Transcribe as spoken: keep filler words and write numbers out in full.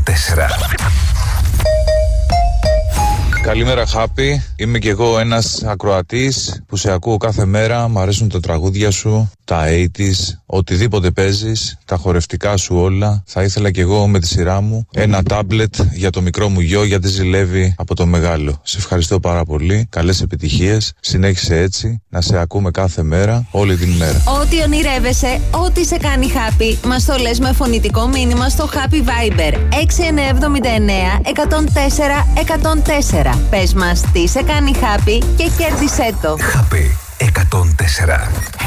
τέσσερα. Καλημέρα, Χάπη. Είμαι κι εγώ ένας ακροατής που σε ακούω κάθε μέρα. Μ' αρέσουν τα τραγούδια σου, τα ογδόντα, οτιδήποτε παίζεις, τα χορευτικά σου όλα. Θα ήθελα κι εγώ με τη σειρά μου ένα τάμπλετ για το μικρό μου γιο, γιατί ζηλεύει από το μεγάλο. Σε ευχαριστώ πάρα πολύ. Καλές επιτυχίες. Συνέχισε έτσι. Να σε ακούμε κάθε μέρα, όλη την μέρα. Ό,τι ονειρεύεσαι, ό,τι σε κάνει happy, μας το λες με φωνητικό μήνυμα στο Happy Viber έξι εννιά εβδομήντα εννέα εκατόν τέσσερα εκατόν τέσσερα. Πες μας τι σε κάνει happy και κέρδισέ το. Happy εκατόν τέσσερα.